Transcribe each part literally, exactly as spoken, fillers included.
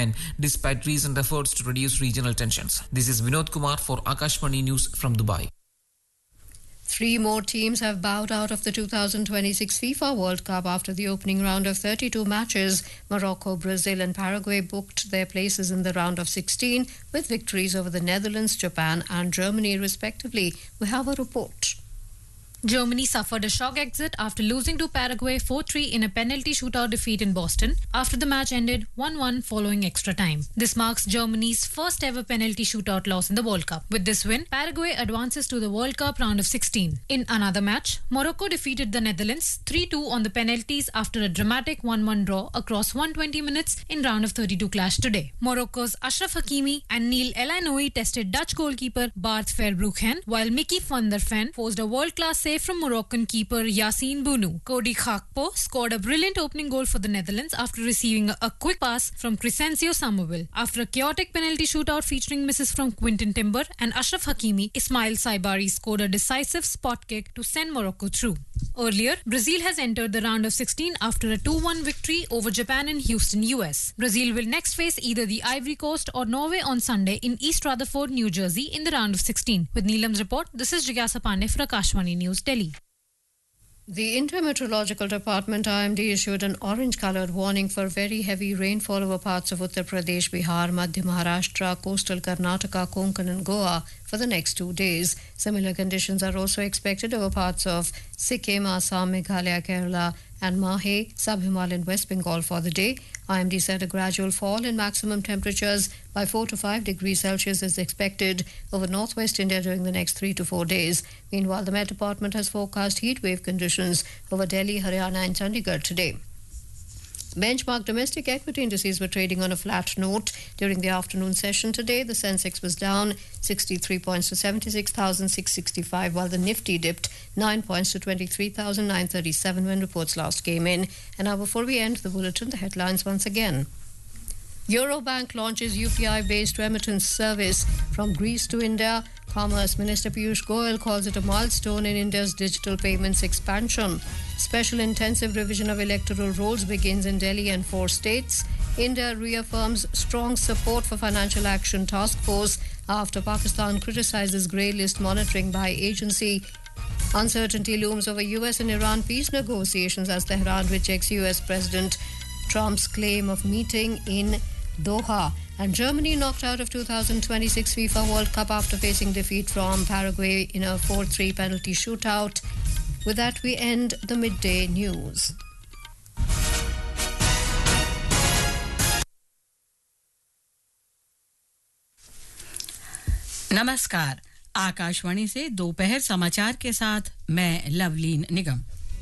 Yemen despite recent efforts to reduce regional tensions. This is Vinod Kumar for Akashvani News from Dubai. Three more teams have bowed out of the two thousand twenty-six FIFA World Cup after the opening round of thirty-two matches. Morocco, Brazil and Paraguay booked their places in the round of sixteen with victories over the Netherlands, Japan and Germany respectively. We have a report. Germany suffered a shock exit after losing to Paraguay four three in a penalty shootout defeat in Boston after the match ended one one following extra time. This marks Germany's first ever penalty shootout loss in the World Cup. With this win, Paraguay advances to the World Cup round of sixteen. In another match, Morocco defeated the Netherlands three two on the penalties after a dramatic one one draw across one hundred twenty minutes in round of thirty-two clash today. Morocco's Ashraf Hakimi and Neil El Ainoui tested Dutch goalkeeper Bart Verbruggen, while Mickey van der Ven forced a world-class save from Moroccan keeper Yassine Bounou. Cody Gakpo scored a brilliant opening goal for the Netherlands after receiving a quick pass from Crescencio Somerville. After a chaotic penalty shootout featuring misses from Quinton Timber and Ashraf Hakimi, Ismail Saibari scored a decisive spot kick to send Morocco through. Earlier, Brazil has entered the round of sixteen after a two one victory over Japan in Houston, U S. Brazil will next face either the Ivory Coast or Norway on Sunday in East Rutherford, New Jersey in the round of sixteen. With Neelam's report, this is Jigyasa Pandey for Akashvani News, Delhi. The Intermeteorological Department I M D issued an orange-coloured warning for very heavy rainfall over parts of Uttar Pradesh, Bihar, Madhya Maharashtra, coastal Karnataka, Konkan and Goa for the next two days. Similar conditions are also expected over parts of Sikkim, Assam, Meghalaya, Kerala and Mahe, sub-Himalayan West Bengal for the day. I M D said a gradual fall in maximum temperatures by four to five degrees Celsius is expected over northwest India during the next three to four days. Meanwhile, the Met Department has forecast heat wave conditions over Delhi, Haryana and Chandigarh today. Benchmark domestic equity indices were trading on a flat note during the afternoon session today. The Sensex was down sixty-three points to seventy-six thousand six hundred sixty-five, while the Nifty dipped nine points to twenty-three thousand nine hundred thirty-seven when reports last came in. And now before we end the bulletin, the headlines once again. Eurobank launches U P I-based remittance service from Greece to India. Commerce Minister Piyush Goyal calls it a milestone in India's digital payments expansion. Special intensive revision of electoral rolls begins in Delhi and four states. India reaffirms strong support for Financial Action Task Force after Pakistan criticizes grey list monitoring by agency. Uncertainty looms over U S and Iran peace negotiations as Tehran rejects U S President Trump's claim of meeting in Doha. And Germany knocked out of two thousand twenty-six FIFA World Cup after facing defeat from Paraguay in a four three penalty shootout. With that, we end the midday news. नमस्कार, आकाशवाणी से दोपहर समाचार के साथ मैं लवलीन निगम।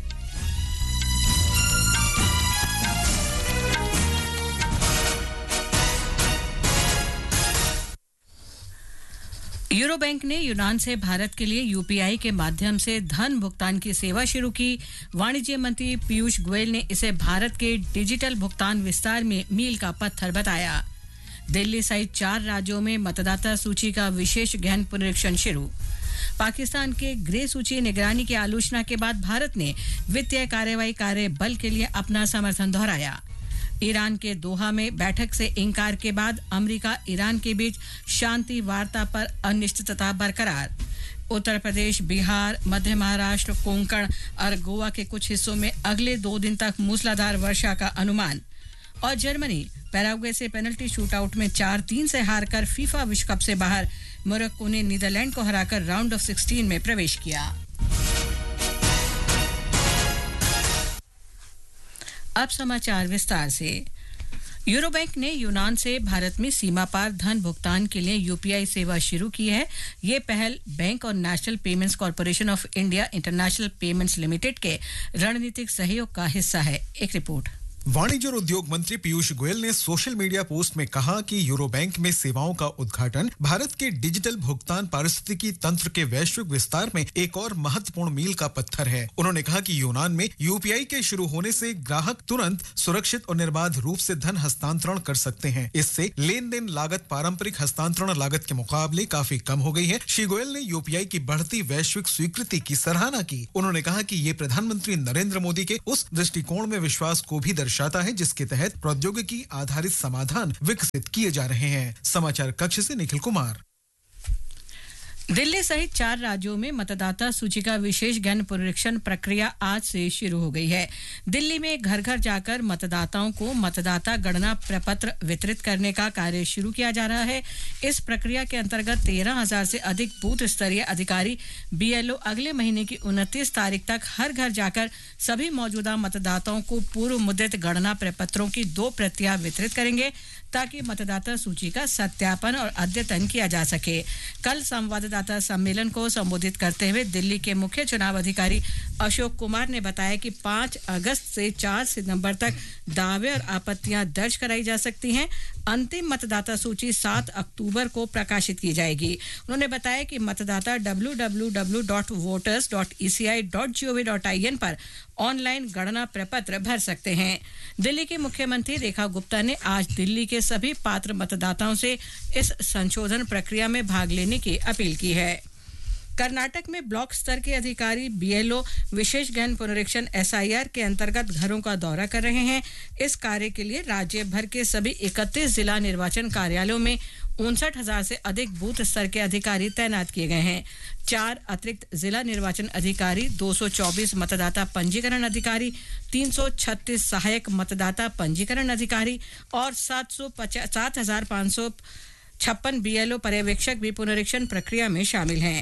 Euro bank ने यूनान से भारत के लिए यूपीआई के माध्यम से धन भुगतान की सेवा शुरू की। वाणिज्य मंत्री पीयूष गोयल ने इसे भारत के डिजिटल भुगतान विस्तार में मील का पत्थर बताया। दिल्ली सहित चार राज्यों में मतदाता सूची का विशेष गहन पुनरीक्षण शुरू। पाकिस्तान के ग्रे सूची निगरानी की आलोचना के बाद भारत ने वित्तीय कार्रवाई कार्य बल के लिए अपना समर्थन दोहराया। ईरान के दोहा में बैठक से इंकार के बाद अमेरिका ईरान के बीच शांति वार्ता पर अनिश्चितता बरकरार। उत्तर प्रदेश, बिहार, मध्य महाराष्ट्र, कोंकण और गोवा के कुछ हिस्सों में अगले दो दिन तक मूसलाधार वर्षा का अनुमान। और जर्मनी पैराग्वे से पेनल्टी शूटआउट में चार तीन से हारकर फीफा विश्व कप से बाहर। मोरक्को ने नीदरलैंड को हराकर राउंड ऑफ सिक्सटीन में प्रवेश किया। अब समाचार विस्तार से। यूरो बैंक ने यूनान से भारत में सीमा पार धन भुगतान के लिए यूपीआई सेवा शुरू की है। ये पहल बैंक और national payments corporation of India international payments limited के रणनीतिक सहयोग का हिस्सा है। एक रिपोर्ट। वाणिज्य और उद्योग मंत्री पीयूष गोयल ने सोशल मीडिया पोस्ट में कहा कि यूरो बैंक में सेवाओं का उद्घाटन भारत के डिजिटल भुगतान पारिस्थितिकी तंत्र के वैश्विक विस्तार में एक और महत्वपूर्ण मील का पत्थर है। उन्होंने कहा कि यूनान में यूपीआई के शुरू होने से ग्राहक तुरंत सुरक्षित और निर्बाध रूप से धन हस्तांतरण कर सकते हैं। इससे लेन देन लागत पारंपरिक हस्तांतरण लागत के मुकाबले काफी कम हो गई है। श्री गोयल ने यूपीआई की बढ़ती वैश्विक स्वीकृति की सराहना की। उन्होंने कहा कि ये प्रधानमंत्री नरेंद्र मोदी के उस दृष्टिकोण में विश्वास को भी दर्शाता है, जिसके तहत प्रौद्योगिकी आधारित समाधान विकसित किए जा रहे हैं। समाचार कक्ष से निखिल कुमार। दिल्ली सहित चार राज्यों में मतदाता सूची का विशेष गहन पुनरीक्षण प्रक्रिया आज से शुरू हो गई है। दिल्ली में घर घर जाकर मतदाताओं को मतदाता गणना प्रपत्र वितरित करने का कार्य शुरू किया जा रहा है। इस प्रक्रिया के अंतर्गत तेरह हजार से अधिक बूथ स्तरीय अधिकारी बीएलओ अगले महीने की उनतीस तारीख तक हर घर जाकर सभी मौजूदा मतदाताओं को पूर्व मुद्रित गणना प्रपत्रों की दो प्रतियां वितरित करेंगे, ताकि मतदाता सूची का सत्यापन और अद्यतन किया जा सके। कल संवाददाता सम्मेलन को संबोधित करते हुए दिल्ली के मुख्य चुनाव अधिकारी अशोक कुमार ने बताया कि पाँच अगस्त से चार सितंबर तक दावे और आपत्तियां दर्ज कराई जा सकती हैं। अंतिम मतदाता सूची सात अक्टूबर को प्रकाशित की जाएगी। उन्होंने बताया कि मतदाता W W W dot voters dot E C I dot G O V dot I N पर ऑनलाइन गणना प्रपत्र भर सकते हैं। दिल्ली की मुख्यमंत्री रेखा गुप्ता ने आज दिल्ली के सभी पात्र मतदाताओं से इस संशोधन प्रक्रिया में भाग लेने की अपील की है। कर्नाटक में ब्लॉक स्तर के अधिकारी बीएलओ विशेष गहन पुनरीक्षण एस आई आर के अंतर्गत घरों का दौरा कर रहे हैं। इस कार्य के लिए राज्य भर के सभी इकतीस जिला निर्वाचन कार्यालयों में उनसठ हजार से अधिक बूथ स्तर के अधिकारी तैनात किए गए हैं। चार अतिरिक्त जिला निर्वाचन अधिकारी, दो सौ चौबीस मतदाता पंजीकरण अधिकारी, तीन सौ छत्तीस सहायक मतदाता पंजीकरण अधिकारी और सात सौ सात हजार पाँच सौ छप्पन बीएलओ पर्यवेक्षक भी पुनरीक्षण प्रक्रिया में शामिल हैं।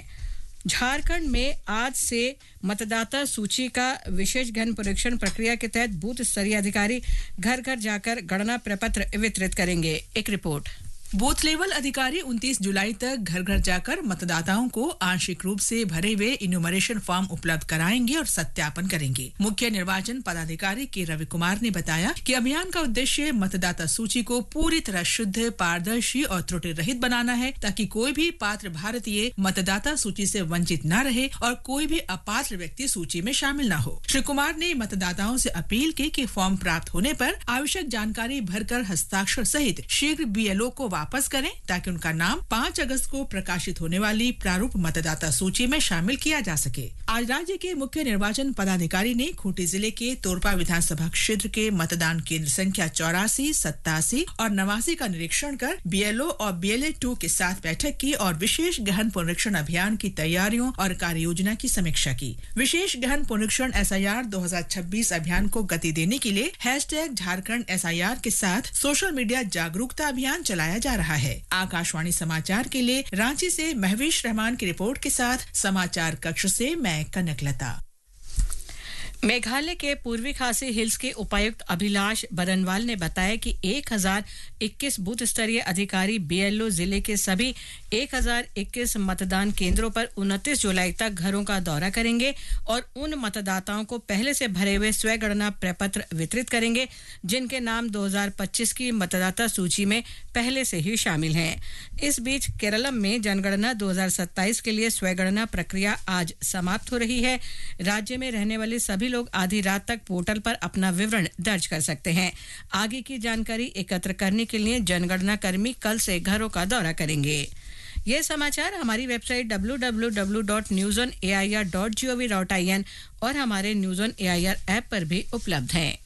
झारखंड में आज से मतदाता सूची का विशेष गहन पुनरीक्षण प्रक्रिया के तहत बूथ स्तरीय अधिकारी घर घर जाकर गणना प्रपत्र वितरित करेंगे। एक रिपोर्ट। बूथ लेवल अधिकारी उनतीस जुलाई तक घर घर जाकर मतदाताओं को आंशिक रूप से भरे हुए इन्यूमरेशन फॉर्म उपलब्ध कराएंगे और सत्यापन करेंगे। मुख्य निर्वाचन पदाधिकारी के रवि कुमार ने बताया कि अभियान का उद्देश्य मतदाता सूची को पूरी तरह शुद्ध, पारदर्शी और त्रुटि रहित बनाना है, ताकि कोई भी पात्र भारतीय मतदाता सूची से वंचित न रहे और कोई भी अपात्र व्यक्ति सूची में शामिल न हो। श्री कुमार ने मतदाताओं से अपील की कि फॉर्म प्राप्त होने पर आवश्यक जानकारी भरकर हस्ताक्षर सहित शीघ्र बीएलओ को वापस करें, ताकि उनका नाम पाँच अगस्त को प्रकाशित होने वाली प्रारूप मतदाता सूची में शामिल किया जा सके। आज राज्य के मुख्य निर्वाचन पदाधिकारी ने खूंटी जिले के तोरपा विधानसभा क्षेत्र के मतदान केंद्र संख्या चौरासी, सत्तासी और नवासी का निरीक्षण कर बीएलओ और बीएलए टू के साथ बैठक की और विशेष गहन पुनरीक्षण अभियान की तैयारियों और कार्य योजना की समीक्षा की। विशेष गहन पुनरीक्षण एस आई आर दो हजार छब्बीस अभियान को गति देने के लिए hashtag Jharkhand S I R के साथ सोशल मीडिया जागरूकता अभियान चलाया जा रहा है। आकाशवाणी समाचार के लिए रांची से महवीश रहमान की रिपोर्ट के साथ समाचार कक्ष से मैं कनकलता। मेघालय के पूर्वी खासी हिल्स के उपायुक्त अभिलाष बरनवाल ने बताया कि एक हजार इक्कीस बूथ स्तरीय अधिकारी बीएलओ जिले के सभी एक हजार इक्कीस मतदान केंद्रों पर उनतीस जुलाई तक घरों का दौरा करेंगे और उन मतदाताओं को पहले से भरे हुए स्वगणना प्रपत्र वितरित करेंगे, जिनके नाम दो हजार पच्चीस की मतदाता सूची में पहले से ही शामिल हैं। इस बीच केरलम में जनगणना दो हजार सत्ताईस के लिए स्वगणना प्रक्रिया आज समाप्त हो रही है। राज्य में रहने वाले सभी लोग आधी रात तक पोर्टल पर अपना विवरण दर्ज कर सकते हैं। आगे की जानकारी एकत्र करने के लिए जनगणना कर्मी कल से घरों का दौरा करेंगे। ये समाचार हमारी website W W W dot news on A I R dot G O V dot I N और हमारे news on A I R app पर भी उपलब्ध हैं।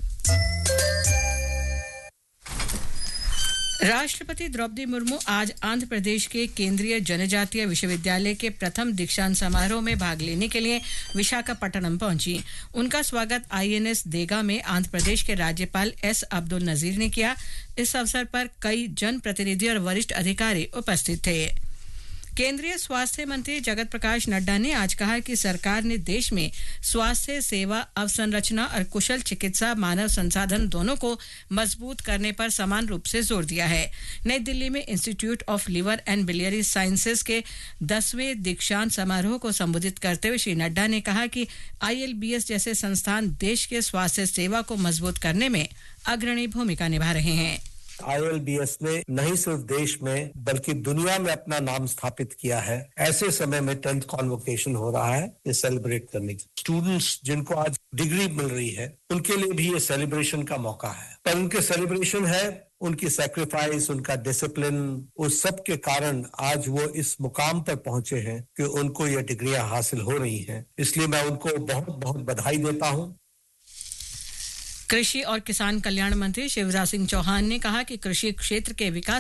राष्ट्रपति द्रौपदी मुर्मू आज आंध्र प्रदेश के केंद्रीय जनजातीय विश्वविद्यालय के प्रथम दीक्षांत समारोह में भाग लेने के लिए विशाखापट्टनम पहुंची। उनका स्वागत आई एन एस देगा में आंध्र प्रदेश के राज्यपाल एस अब्दुल नजीर ने किया। इस अवसर पर कई जनप्रतिनिधि और वरिष्ठ अधिकारी उपस्थित थे। केंद्रीय स्वास्थ्य मंत्री जगत प्रकाश नड्डा ने आज कहा कि सरकार ने देश में स्वास्थ्य सेवा अवसंरचना और कुशल चिकित्सा मानव संसाधन दोनों को मजबूत करने पर समान रूप से जोर दिया है। नई दिल्ली में institute of liver and biliary sciences के दसवें दीक्षांत समारोह को संबोधित करते हुए श्री नड्डा ने कहा कि आई एल बी एस जैसे संस्थान देश के स्वास्थ्य सेवा को मजबूत करने में अग्रणी भूमिका निभा रहे हैं। आई एल बी एस ने नहीं सिर्फ देश में बल्कि दुनिया में अपना नाम स्थापित किया है। ऐसे समय में टेंथ कॉन्वोकेशन हो रहा है ये सेलिब्रेट करने की। स्टूडेंट्स जिनको आज डिग्री मिल रही है उनके लिए भी ये सेलिब्रेशन का मौका है, पर उनके सेलिब्रेशन है उनकी सैक्रिफाइस, उनका डिसिप्लिन, उस सब के कारण आज वो इस मुकाम पर पहुंचे हैं कि उनको ये डिग्रियां हासिल हो रही हैं। इसलिए मैं उनको बहुत बहुत बधाई देता हूं। कृषि और किसान कल्याण मंत्री शिवराज सिंह चौहान ने कहा कि कृषि क्षेत्र के विकास